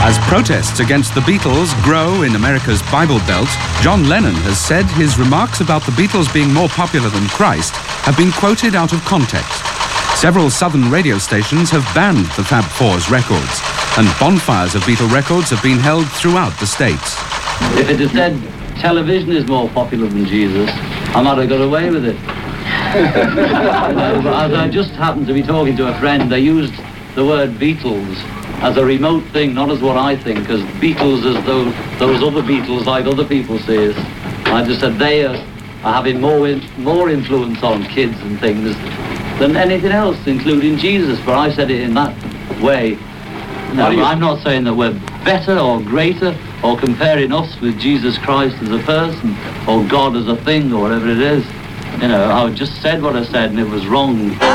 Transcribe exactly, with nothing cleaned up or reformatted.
As protests against the Beatles grow in America's Bible Belt, John Lennon has said his remarks about the Beatles being more popular than Christ have been quoted out of context. Several southern radio stations have banned the Fab Four's records, and bonfires of Beatle records have been held throughout the states. If it had said television is more popular than Jesus, I might have got away with it. But as I just happened to be talking to a friend, they used the word Beatles as a remote thing, not as what I think, as Beatles as though those other Beatles like other people say it. I just said they are, are having more in, more influence on kids and things than anything else, including Jesus, for I said it in that way. No, I'm not saying that we're better or greater or comparing us with Jesus Christ as a person or God as a thing or whatever it is. You know, I just said what I said and it was wrong.